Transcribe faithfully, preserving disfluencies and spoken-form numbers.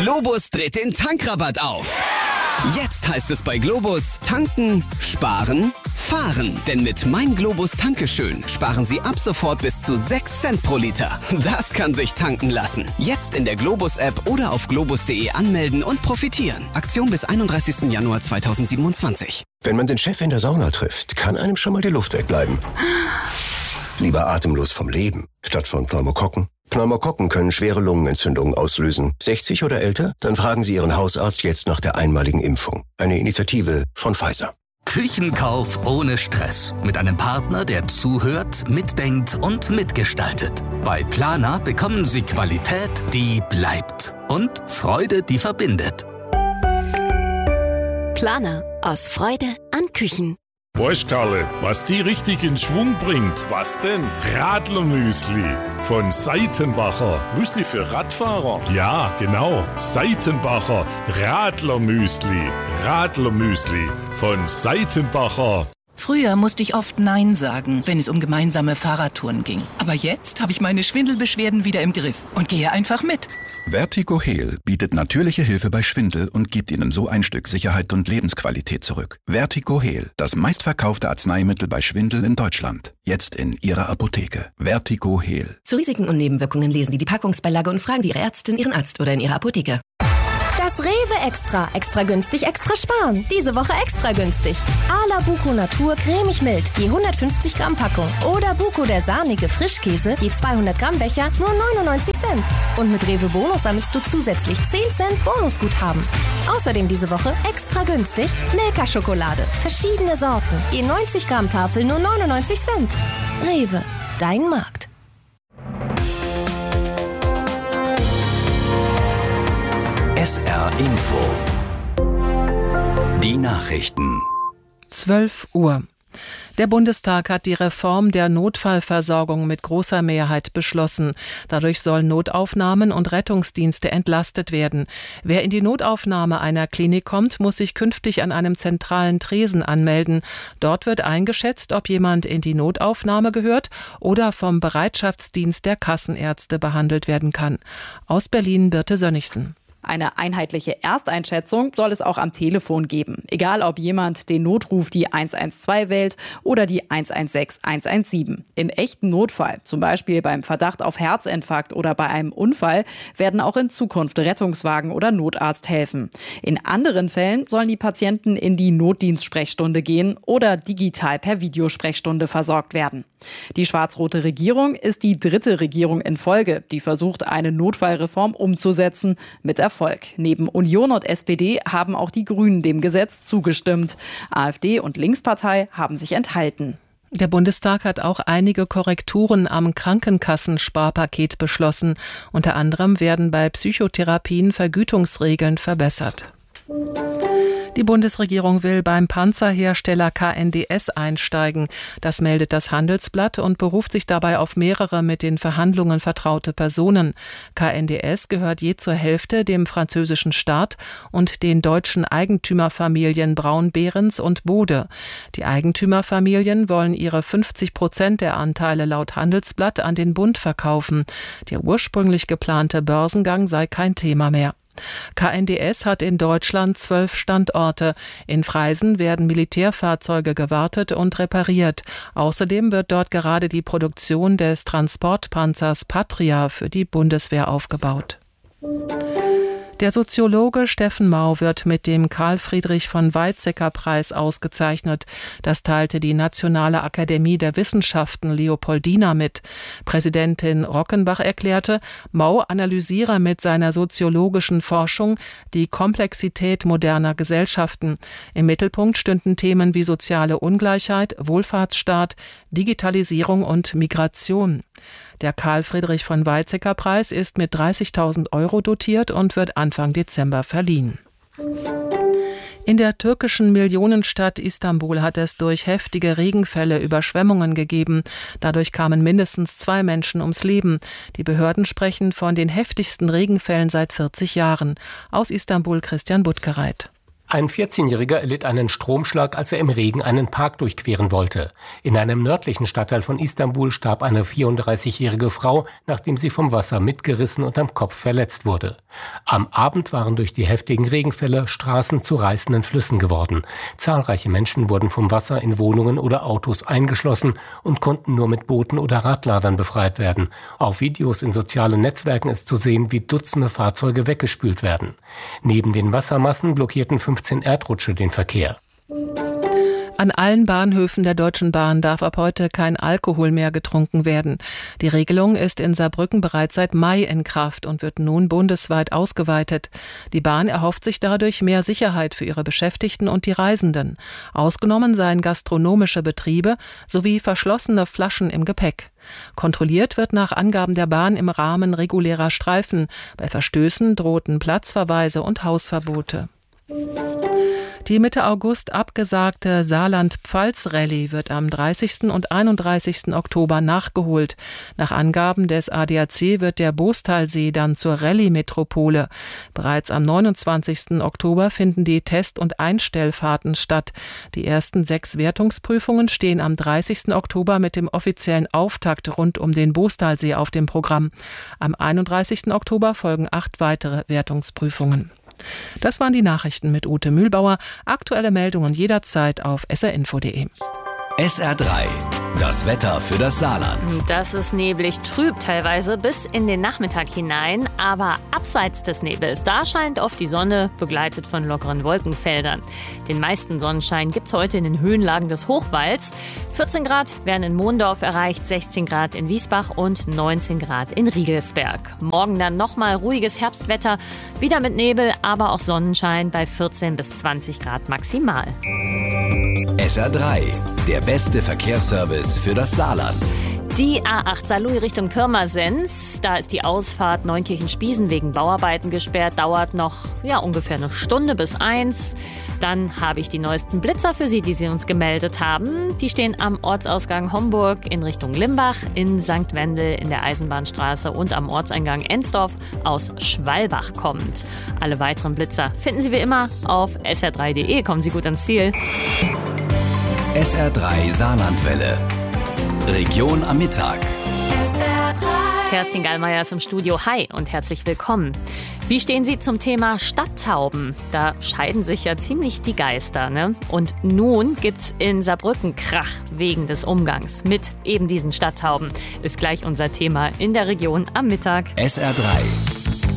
Globus dreht den Tankrabatt auf. Jetzt heißt es bei Globus tanken, sparen, fahren. Denn mit Mein Globus Tankeschön sparen Sie ab sofort bis zu sechs Cent pro Liter. Das kann sich tanken lassen. Jetzt in der Globus-App oder auf globus punkt de anmelden und profitieren. Aktion bis einunddreißigsten Januar zweitausendsiebenundzwanzig. Wenn man den Chef in der Sauna trifft, kann einem schon mal die Luft wegbleiben. Lieber atemlos vom Leben, statt von Pneumokokken. Pneumokokken können schwere Lungenentzündungen auslösen. sechzig oder älter? Dann fragen Sie Ihren Hausarzt jetzt nach der einmaligen Impfung. Eine Initiative von Pfizer. Küchenkauf ohne Stress. Mit einem Partner, der zuhört, mitdenkt und mitgestaltet. Bei Planer bekommen Sie Qualität, die bleibt. Und Freude, die verbindet. Planer. Aus Freude an Küchen. Weißt, Karle, was die richtig in Schwung bringt? Was denn? Radlermüsli von Seitenbacher. Müsli für Radfahrer? Ja, genau. Seitenbacher Radlermüsli. Radlermüsli von Seitenbacher. Früher musste ich oft Nein sagen, wenn es um gemeinsame Fahrradtouren ging. Aber jetzt habe ich meine Schwindelbeschwerden wieder im Griff und gehe einfach mit. Vertigo Heal bietet natürliche Hilfe bei Schwindel und gibt Ihnen so ein Stück Sicherheit und Lebensqualität zurück. Vertigo Heal, das meistverkaufte Arzneimittel bei Schwindel in Deutschland. Jetzt in Ihrer Apotheke. Vertigo Heal. Zu Risiken und Nebenwirkungen lesen Sie die Packungsbeilage und fragen Sie Ihre Ärztin, Ihren Arzt oder in Ihrer Apotheke. Das Rewe Extra. Extra günstig, extra sparen. Diese Woche extra günstig. Ala Buko Natur cremig mild, je hundertfünfzig Gramm Packung. Oder Buko der sahnige Frischkäse, je zweihundert Gramm Becher, nur neunundneunzig Cent. Und mit Rewe Bonus sammelst du zusätzlich zehn Cent Bonusguthaben. Außerdem diese Woche extra günstig Milka-Schokolade. Verschiedene Sorten, je neunzig Gramm Tafel, nur neunundneunzig Cent. Rewe, dein Markt. S R Info. Die Nachrichten. zwölf Uhr. Der Bundestag hat die Reform der Notfallversorgung mit großer Mehrheit beschlossen. Dadurch sollen Notaufnahmen und Rettungsdienste entlastet werden. Wer in die Notaufnahme einer Klinik kommt, muss sich künftig an einem zentralen Tresen anmelden. Dort wird eingeschätzt, ob jemand in die Notaufnahme gehört oder vom Bereitschaftsdienst der Kassenärzte behandelt werden kann. Aus Berlin Birte Sönnigsen. Eine einheitliche Ersteinschätzung soll es auch am Telefon geben. Egal, ob jemand den Notruf die eins eins zwei wählt oder die eins eins sechs eins eins sieben. Im echten Notfall, zum Beispiel beim Verdacht auf Herzinfarkt oder bei einem Unfall, werden auch in Zukunft Rettungswagen oder Notarzt helfen. In anderen Fällen sollen die Patienten in die Notdienstsprechstunde gehen oder digital per Videosprechstunde versorgt werden. Die schwarz-rote Regierung ist die dritte Regierung in Folge, die versucht, eine Notfallreform umzusetzen, mit Erfolg. Neben Union und S P D haben auch die Grünen dem Gesetz zugestimmt. AfD und Linkspartei haben sich enthalten. Der Bundestag hat auch einige Korrekturen am Krankenkassensparpaket beschlossen. Unter anderem werden bei Psychotherapien Vergütungsregeln verbessert. Die Bundesregierung will beim Panzerhersteller K N D S einsteigen. Das meldet das Handelsblatt und beruft sich dabei auf mehrere mit den Verhandlungen vertraute Personen. K N D S gehört je zur Hälfte dem französischen Staat und den deutschen Eigentümerfamilien Braun-Behrens und Bode. Die Eigentümerfamilien wollen ihre fünfzig Prozent der Anteile laut Handelsblatt an den Bund verkaufen. Der ursprünglich geplante Börsengang sei kein Thema mehr. K N D S hat in Deutschland zwölf Standorte. In Freisen werden Militärfahrzeuge gewartet und repariert. Außerdem wird dort gerade die Produktion des Transportpanzers Patria für die Bundeswehr aufgebaut. Der Soziologe Steffen Mau wird mit dem Karl-Friedrich-von-Weizsäcker-Preis ausgezeichnet. Das teilte die Nationale Akademie der Wissenschaften Leopoldina mit. Präsidentin Rockenbach erklärte, Mau analysiere mit seiner soziologischen Forschung die Komplexität moderner Gesellschaften. Im Mittelpunkt stünden Themen wie soziale Ungleichheit, Wohlfahrtsstaat, Digitalisierung und Migration. Der Karl-Friedrich-von-Weizsäcker-Preis ist mit dreißigtausend Euro dotiert und wird Anfang Dezember verliehen. In der türkischen Millionenstadt Istanbul hat es durch heftige Regenfälle Überschwemmungen gegeben. Dadurch kamen mindestens zwei Menschen ums Leben. Die Behörden sprechen von den heftigsten Regenfällen seit vierzig Jahren. Aus Istanbul Christian Buttgereit. Ein vierzehnjähriger erlitt einen Stromschlag, als er im Regen einen Park durchqueren wollte. In einem nördlichen Stadtteil von Istanbul starb eine vierunddreißigjährige Frau, nachdem sie vom Wasser mitgerissen und am Kopf verletzt wurde. Am Abend waren durch die heftigen Regenfälle Straßen zu reißenden Flüssen geworden. Zahlreiche Menschen wurden vom Wasser in Wohnungen oder Autos eingeschlossen und konnten nur mit Booten oder Radladern befreit werden. Auf Videos in sozialen Netzwerken ist zu sehen, wie Dutzende Fahrzeuge weggespült werden. Neben den Wassermassen blockierten fünfzehn Erdrutsche den Verkehr. An allen Bahnhöfen der Deutschen Bahn darf ab heute kein Alkohol mehr getrunken werden. Die Regelung ist in Saarbrücken bereits seit Mai in Kraft und wird nun bundesweit ausgeweitet. Die Bahn erhofft sich dadurch mehr Sicherheit für ihre Beschäftigten und die Reisenden. Ausgenommen seien gastronomische Betriebe sowie verschlossene Flaschen im Gepäck. Kontrolliert wird nach Angaben der Bahn im Rahmen regulärer Streifen. Bei Verstößen drohten Platzverweise und Hausverbote. Die Mitte August abgesagte Saarland-Pfalz-Rallye wird am dreißigsten und einunddreißigsten Oktober nachgeholt. Nach Angaben des A D A C wird der Boostalsee dann zur Rallye-Metropole. Bereits am neunundzwanzigsten Oktober finden die Test- und Einstellfahrten statt. Die ersten sechs Wertungsprüfungen stehen am dreißigsten Oktober mit dem offiziellen Auftakt rund um den Boostalsee auf dem Programm. Am einunddreißigsten Oktober folgen acht weitere Wertungsprüfungen. Das waren die Nachrichten mit Ute Mühlbauer. Aktuelle Meldungen jederzeit auf s r info punkt d e. S R drei, das Wetter für das Saarland. Das ist neblig, trüb teilweise bis in den Nachmittag hinein, aber abseits des Nebels, da scheint oft die Sonne, begleitet von lockeren Wolkenfeldern. Den meisten Sonnenschein gibt's heute in den Höhenlagen des Hochwalds. vierzehn Grad werden in Mondorf erreicht, sechzehn Grad in Wiesbach und neunzehn Grad in Riegelsberg. Morgen dann nochmal ruhiges Herbstwetter, wieder mit Nebel, aber auch Sonnenschein bei vierzehn bis zwanzig Grad maximal. S R drei, der beste Verkehrsservice für das Saarland. Die A acht Saarlouis Richtung Pirmasens, da ist die Ausfahrt Neunkirchen-Spiesen wegen Bauarbeiten gesperrt, dauert noch ja, ungefähr eine Stunde bis eins. Dann habe ich die neuesten Blitzer für Sie, die Sie uns gemeldet haben. Die stehen am Ortsausgang Homburg in Richtung Limbach, in Sankt Wendel in der Eisenbahnstraße und am Ortseingang Ensdorf aus Schwalbach kommt. Alle weiteren Blitzer finden Sie wie immer auf s r drei punkt d e. Kommen Sie gut ans Ziel. S R drei Saarlandwelle. Region am Mittag. S R drei. Kerstin Gallmeier ist im Studio. Hi und herzlich willkommen. Wie stehen Sie zum Thema Stadttauben? Da scheiden sich ja ziemlich die Geister, ne? Und nun gibt's in Saarbrücken Krach wegen des Umgangs mit eben diesen Stadttauben. Ist gleich unser Thema in der Region am Mittag. S R drei.